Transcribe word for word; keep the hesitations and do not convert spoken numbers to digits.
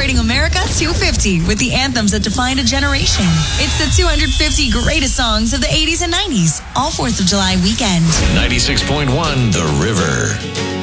celebrating America two fifty with the anthems that defined a generation. It's the two hundred fifty greatest songs of the eighties and nineties, all fourth of July weekend. ninety-six point one The River.